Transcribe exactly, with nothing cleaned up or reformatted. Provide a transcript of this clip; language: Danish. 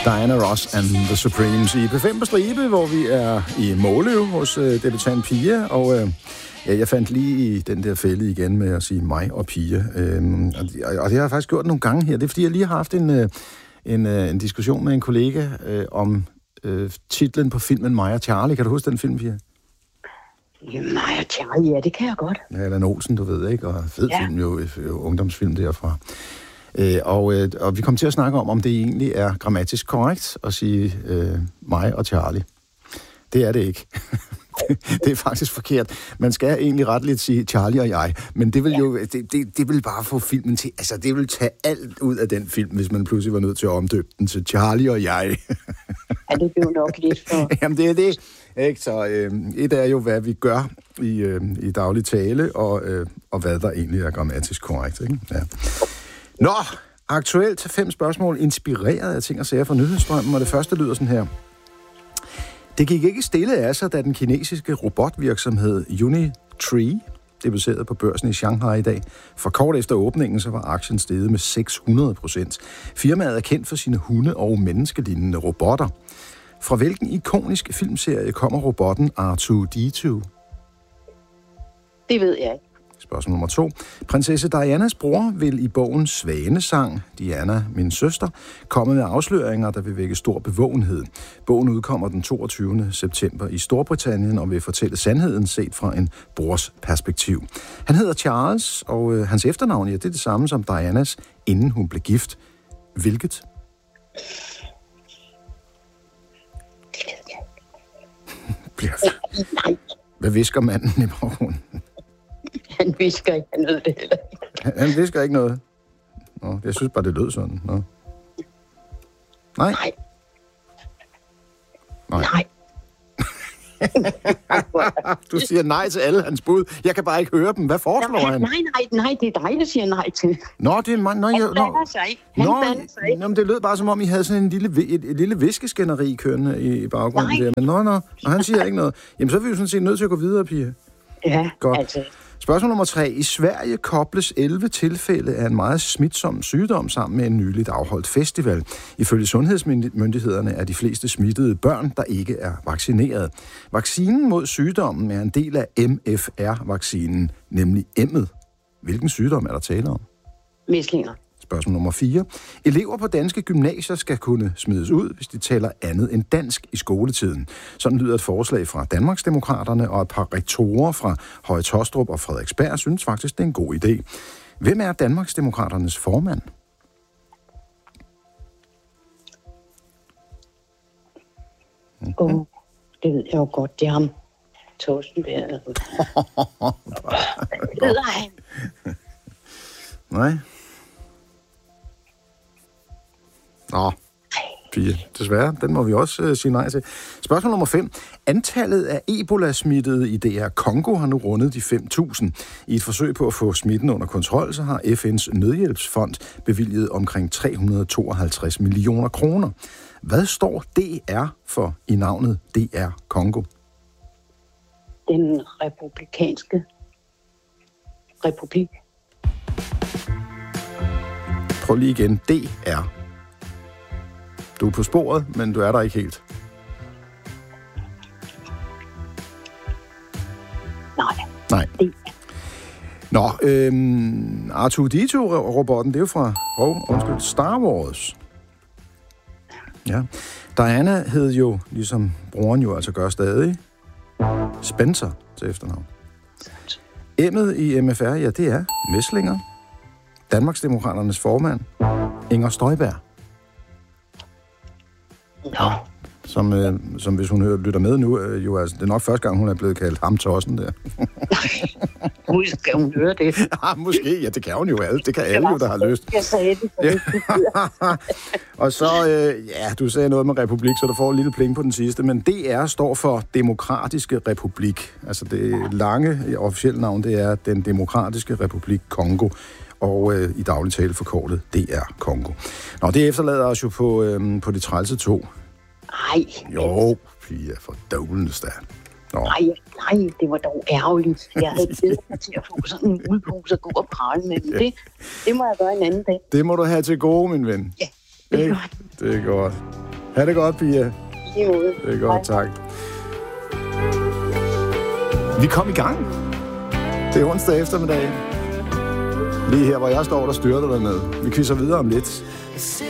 Diana Ross and the Supremes i P fem på stribe, hvor vi er i Måløv hos øh, debutant Pia, og øh, ja, jeg fandt lige i den der fælde igen med at sige mig og Pia, øh, og, og det har jeg faktisk gjort nogle gange her. Det er, fordi jeg lige har haft en, øh, en, øh, en diskussion med en kollega øh, om øh, titlen på filmen Mig og Charlie. Kan du huske den film, Pia? Ja, Mig og Charlie, ja, det kan jeg godt. Ja, Allan Olsen, du ved, ikke? Og fed ja. film, jo, jo ungdomsfilm derfra. Øh, og, øh, og vi kom til at snakke om, om det egentlig er grammatisk korrekt at sige øh, mig og Charlie. Det er det ikke. Det er faktisk forkert. Man skal egentlig retligt sige Charlie og jeg, men det vil ja. jo det, det, det vil bare få filmen til, altså det vil tage alt ud af den film, hvis man pludselig var nødt til at omdøbe den til Charlie og jeg. Ja, det blev nok lidt for... Jamen det er det. Ikke? Så øh, et er jo, hvad vi gør i, øh, i daglig tale, og, øh, og hvad der egentlig er grammatisk korrekt. Ikke? Ja. Nå, aktuelt fem spørgsmål inspireret af ting og sager fra nyhedsstrømmen, og det første lyder sådan her. Det gik ikke stille af sig, da den kinesiske robotvirksomhed Unitree debuterede på børsen i Shanghai i dag. For kort efter åbningen, så var aktien steget med seks hundrede procent. Firmaet er kendt for sine hunde- og menneskelignende robotter. Fra hvilken ikonisk filmserie kommer robotten R to D to? Det ved jeg ikke. Spørgsmål nummer to. Prinsesse Dianas bror vil i bogen Svanesang, Diana, min søster, komme med afsløringer, der vil vække stor bevågenhed. Bogen udkommer den toogtyvende september i Storbritannien og vil fortælle sandheden set fra en brors perspektiv. Han hedder Charles, og øh, hans efternavn, ja, det er det samme som Dianas, inden hun blev gift. Hvilket? Det ved jeg Bliver... Nej. Hvad visker manden i baggrunden? Han visker ikke, han ved det heller ikke. Han, han visker ikke noget? Nå, jeg synes bare, det lød sådan. Nå. Nej? Nej. Nej. Nej. Du siger nej til alle hans bud. Jeg kan bare ikke høre dem. Hvad foreslår nej, han? Nej, nej, nej, det er dig, der siger nej til. Nå, det er mig. Nå, han jeg, blander sig ikke. Han nå, blander sig ikke. Nå, men det lød bare som om, I havde sådan en lille, et, et lille viskeskænderi kørende i, i baggrunden nej. der. Men nå, nå, og han siger ikke noget. Jamen, så er vi jo sådan set nødt til at gå videre, Pia. Ja, godt. Altså. Spørgsmål nummer tre. I Sverige kobles elleve tilfælde af en meget smitsom sygdom sammen med en nyligt afholdt festival. Ifølge sundhedsmyndighederne er de fleste smittede børn, der ikke er vaccineret. Vaccinen mod sygdommen er en del af M F R-vaccinen, nemlig M'et. Hvilken sygdom er der tale om? Mæslinger. Spørgsmål nummer fire. Elever på danske gymnasier skal kunne smides ud, hvis de taler andet end dansk i skoletiden. Sådan lyder et forslag fra Danmarksdemokraterne, og et par rektorer fra Høje Taastrup og Frederiksberg synes faktisk, det er en god idé. Hvem er Danmarksdemokraternes formand? Mm-hmm. Oh, det ved jeg jo godt, det er ham. Torsten der. Hvad hedder han? Nej. Nå, Pia, desværre. Den må vi også uh, sige nej til. Spørgsmål nummer fem. Antallet af Ebola-smittede i D R Congo har nu rundet de fem tusind. I et forsøg på at få smitten under kontrol, så har F N's nødhjælpsfond bevilget omkring tre hundrede og tooghalvtreds millioner kroner. Hvad står D R for i navnet D R Congo? Den republikanske republik. Prøv lige igen. D R. Du er på sporet, men du er der ikke helt. Nej. Nej. Det. Nå, øhm, R to D to-robotten, det er jo fra, oh, undskyld, Star Wars. Ja. Diana hed jo, ligesom broren jo altså gør stadig, Spencer til efternavn. M'et i M F R, ja, det er Mæslinger. Danmarksdemokraternes formand, Inger Støjberg. Nå. Som, øh, som hvis hun hører, lytter med nu, øh, jo, altså, det er nok første gang, hun er blevet kaldt ham tossen der. Måske skal hun høre det. Ja, måske. Ja, det kan hun jo alle. Det kan alle jo, der har lyst. Jeg sagde det. Ja. Og så, øh, ja, du sagde noget med republik, så du får en lille pling på den sidste, men D R står for Demokratiske Republik. Altså det lange officielle navn, det er Den Demokratiske Republik Kongo. Og øh, i daglig tale forkortet D R Congo. Nå, det efterlader os jo på, øh, på de trælse to. Nej. Jo, Pia, for dårligst da. Nej, nej, det var dog ærgerligt. Jeg havde glædet mig til at få sådan en uldpose og gå og prale med den. Det, det må jeg gøre en anden dag. Det må du have til gode, min ven. Ja, det er ikke? godt. Det er godt. Ha' det godt, Pia. I måde. Det er godt, tak. Vi kom i gang. Det er onsdag eftermiddag. Lige her, hvor jeg står, der styrter dernede. Vi quizzer videre om lidt.